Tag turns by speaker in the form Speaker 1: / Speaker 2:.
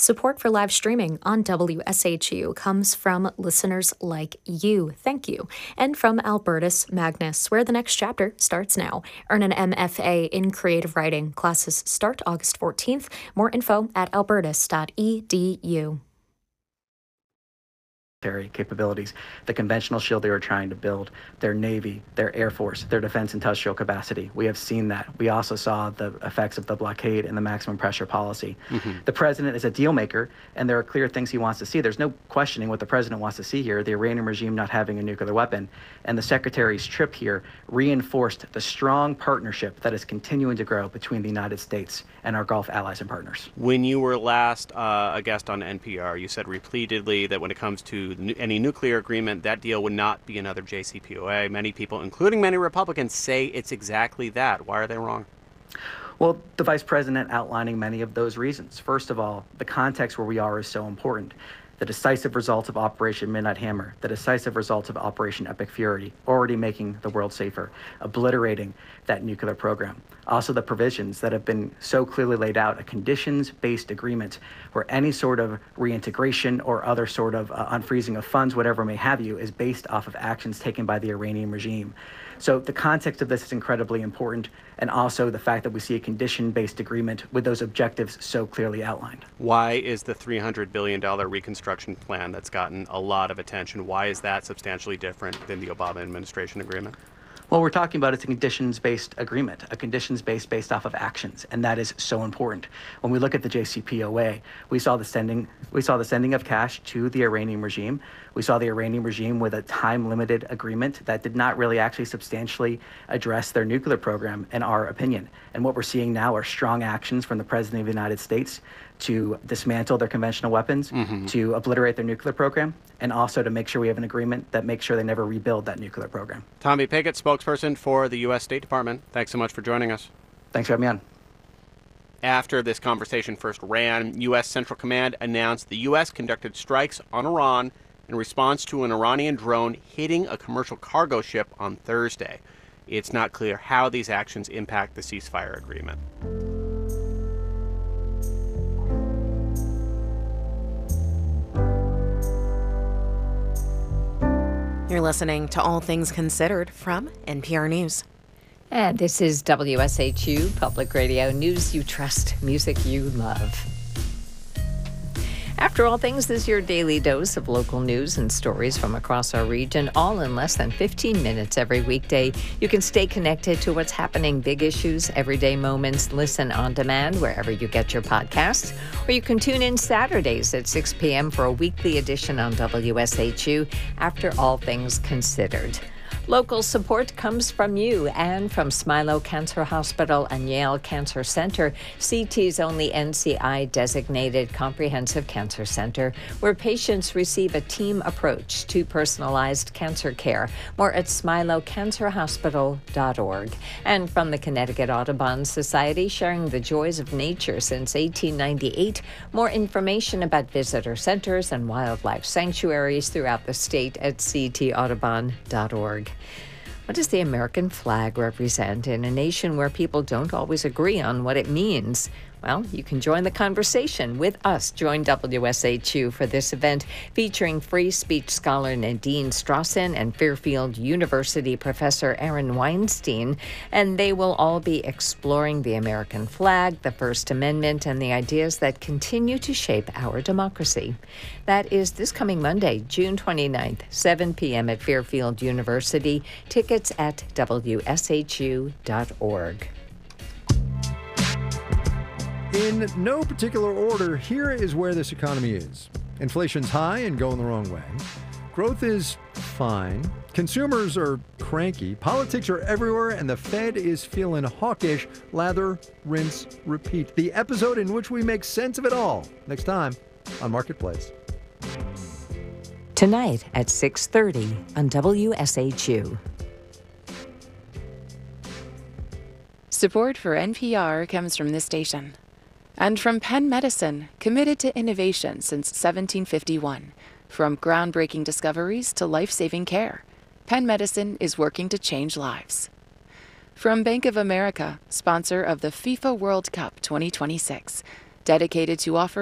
Speaker 1: Support for live streaming on WSHU comes from listeners like you. Thank you. And from Albertus Magnus, where the next chapter starts now. Earn an MFA in creative writing. Classes start August 14th. More info at albertus.edu.
Speaker 2: Capabilities, the conventional shield they were trying to build, their Navy, their Air Force, their defense industrial capacity. We have seen that. We also saw the effects of the blockade and the maximum pressure policy. The president is a deal maker, and there are clear things he wants to see. There's no questioning what the president wants to see here, the Iranian regime not having a nuclear weapon. And the secretary's trip here reinforced the strong partnership that is continuing to grow between the United States and our Gulf allies and partners.
Speaker 3: When you were last a guest on NPR, you said repeatedly that when it comes to any nuclear agreement, that deal would not be another JCPOA. Many people, including many Republicans, say it's exactly that. Why are they wrong?
Speaker 2: Well, the vice president outlining many of those reasons. First of all, the context where we are is so important. The decisive results of Operation Midnight Hammer, the decisive results of Operation Epic Fury, already making the world safer, obliterating that nuclear program. Also the provisions that have been so clearly laid out, a conditions-based agreement where any sort of reintegration or other sort of unfreezing of funds, whatever may have you, is based off of actions taken by the Iranian regime. So the context of this is incredibly important, and also the fact that we see a condition-based agreement with those objectives so clearly outlined.
Speaker 3: Why is the $300 billion reconstruction plan that's gotten a lot of attention, why is that substantially different than the Obama administration agreement?
Speaker 2: Well, we're talking about it's a conditions-based agreement, a conditions-based based off of actions, and that is so important. When we look at the JCPOA, we saw the sending of cash to the Iranian regime. We saw the Iranian regime with a time-limited agreement that did not really actually substantially address their nuclear program, in our opinion. And what we're seeing now are strong actions from the President of the United States to dismantle their conventional weapons, to obliterate their nuclear program, and also to make sure we have an agreement that makes sure they never rebuild that nuclear program.
Speaker 3: Tommy Pigott, spokesperson for the U.S. State Department. Thanks so much for joining us.
Speaker 2: Thanks for having me on.
Speaker 3: After this conversation first ran, U.S. Central Command announced the U.S. conducted strikes on Iran in response to an Iranian drone hitting a commercial cargo ship on Thursday. It's not clear how these actions impact the ceasefire agreement.
Speaker 4: You're listening to All Things Considered from NPR News.
Speaker 5: And this is WSHU Public Radio News you trust, music you love. After All Things is your daily dose of local news and stories from across our region, all in less than 15 minutes every weekday. You can stay connected to what's happening, big issues, everyday moments, listen on demand wherever you get your podcasts. Or you can tune in Saturdays at 6 p.m. for a weekly edition on WSHU, After All Things Considered. Local support comes from you and from Smilow Cancer Hospital and Yale Cancer Center, CT's only NCI-designated comprehensive cancer center, where patients receive a team approach to personalized cancer care. More at smilowcancerhospital.org. And from the Connecticut Audubon Society, sharing the joys of nature since 1898. More information about visitor centers and wildlife sanctuaries throughout the state at ctaudubon.org. What does the American flag represent in a nation where people don't always agree on what it means? Well, you can join the conversation with us. Join WSHU for this event featuring free speech scholar Nadine Strawson and Fairfield University professor Aaron Weinstein. And they will all be exploring the American flag, the First Amendment, and the ideas that continue to shape our democracy. That is this coming Monday, June 29th, 7 p.m. at Fairfield University. Tickets at WSHU.org.
Speaker 6: In no particular order, here is where this economy is. Inflation's high and going the wrong way. Growth is fine. Consumers are cranky. Politics are everywhere, and the Fed is feeling hawkish. Lather, rinse, repeat. The episode in which we make sense of it all. Next time on Marketplace.
Speaker 5: Tonight at 6:30 on WSHU.
Speaker 4: Support for NPR comes from this station. And from Penn Medicine, committed to innovation since 1751. From groundbreaking discoveries to life-saving care, Penn Medicine is working to change lives. From Bank of America, sponsor of the FIFA World Cup 2026, dedicated to offer